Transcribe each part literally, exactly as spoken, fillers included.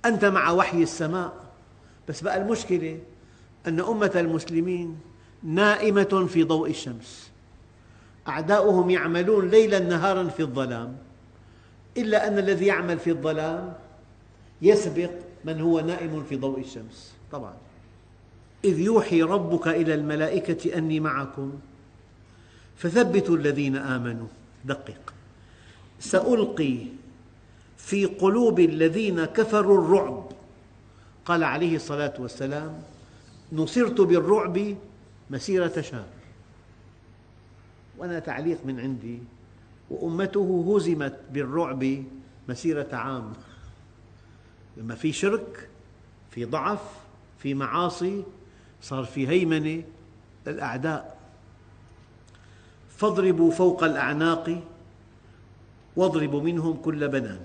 أنت مع وحي السماء، بس بقى المشكلة أن أمة المسلمين نائمة في ضوء الشمس، أعداؤهم يعملون ليلا نهارا في الظلام، إلا أن الذي يعمل في الظلام يسبق من هو نائم في ضوء الشمس. طبعا إذ يوحي ربك إلى الملائكة أني معكم فثبتوا الذين آمنوا. دقق، سألقي في قلوب الذين كفروا الرعب. قال عليه الصلاة والسلام: نصرت بالرعب مسيرة شهر. وأنا تعليق من عندي: وأمته هزمت بالرعب مسيرة عام. لما في شرك، في ضعف، في معاصي، صار في هيمنة للأعداء. فاضربوا فوق الأعناق واضربوا منهم كل بنان،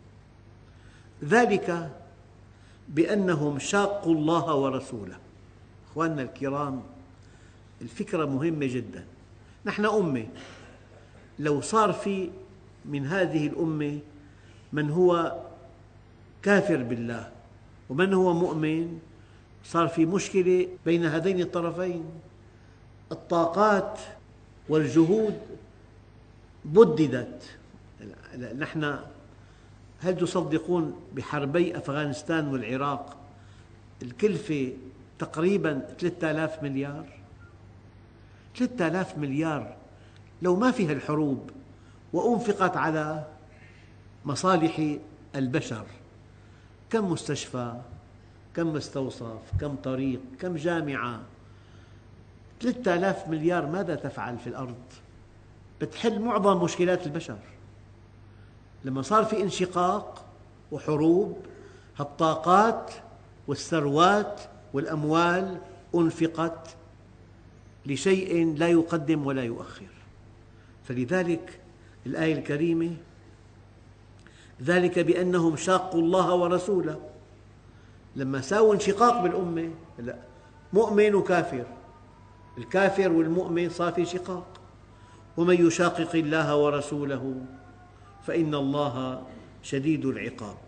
ذلك بأنهم شاقوا الله ورسوله. أخواننا الكرام، الفكرة مهمة جدا. نحن أمة، لو صار في من هذه الأمة من هو كافر بالله ومن هو مؤمن، صار في مشكلة بين هذين الطرفين. الطاقات والجهود بددت. نحن هل تصدقون بحربي أفغانستان والعراق الكلفة تقريبا ثلاثة آلاف مليار؟ ثلاثة آلاف مليار لو ما فيها الحروب وأنفقت على مصالح البشر، كم مستشفى، كم مستوصف، كم طريق، كم جامعة. ثلاثة آلاف مليار ماذا تفعل في الأرض؟ بتحل معظم مشكلات البشر. لما صار في انشقاق وحروب، هالطاقات والثروات والأموال أنفقت لشيء لا يقدم ولا يؤخر. فلذلك الآية الكريمة: ذلك بأنهم شاقوا الله ورسوله. لما ساووا انشقاق بالأمة، لا، مؤمن وكافر، الكافر والمؤمن صار في شقاق. ومن يشاقق الله ورسوله فإن الله شديد العقاب.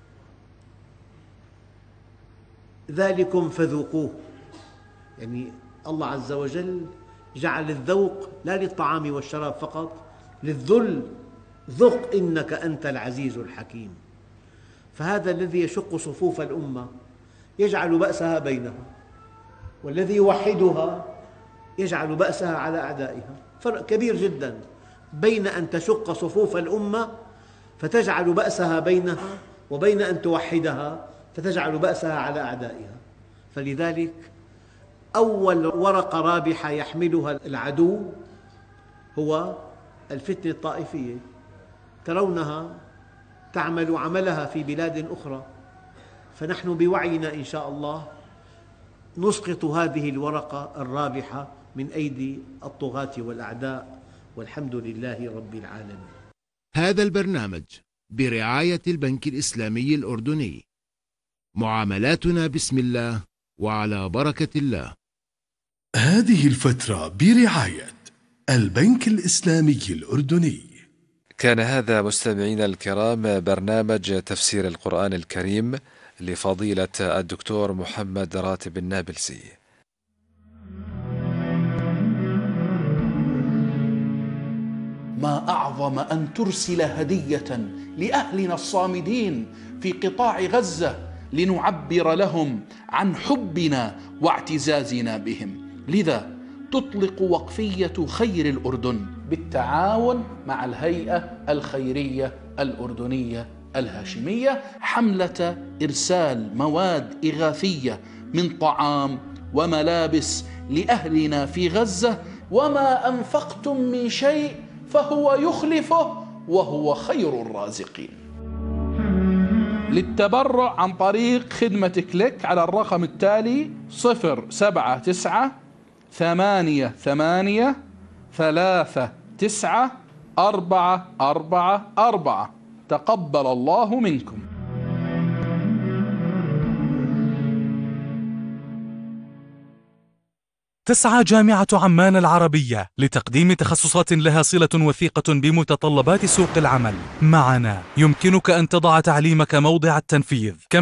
ذلكم فذوقوه، يعني الله عز وجل جعل الذوق لا للطعام والشراب فقط، للذل. ذق إنك أنت العزيز الحكيم. فهذا الذي يشق صفوف الأمة يجعل بأسها بينها، والذي يوحدها يجعل بأسها على أعدائها. فرق كبير جدا بين أن تشق صفوف الأمة فتجعل بأسها بينها، وبين أن توحدها فتجعل بأسها على أعدائها. فلذلك أول ورقة رابحة يحملها العدو هو الفتنة الطائفية. ترونها تعمل عملها في بلاد أخرى، فنحن بوعينا إن شاء الله نسقط هذه الورقة الرابحة من أيدي الطغاة والأعداء، والحمد لله رب العالمين. هذا البرنامج برعاية البنك الإسلامي الأردني. معاملاتنا بسم الله وعلى بركة الله. هذه الفترة برعاية البنك الإسلامي الأردني. كان هذا مستمعينا الكرام برنامج تفسير القرآن الكريم لفضيلة الدكتور محمد راتب النابلسي. ما أعظم أن ترسل هدية لأهلنا الصامدين في قطاع غزة لنعبر لهم عن حبنا واعتزازنا بهم. لذا تطلق وقفية خير الأردن بالتعاون مع الهيئة الخيرية الأردنية الهاشمية حملة إرسال مواد إغاثية من طعام وملابس لأهلنا في غزة. وما أنفقتم من شيء فهو يخلفه وهو خير الرازقين. للتبرع عن طريق خدمة كليك على الرقم التالي: صفر سبعة تسعة ثمانية ثمانية ثلاثة تسعة أربعة أربعة أربعة. تقبل الله منكم. تسعى جامعة عمان العربية لتقديم تخصصات لها صلة وثيقة بمتطلبات سوق العمل. معنا يمكنك أن تضع تعليمك موضع التنفيذ.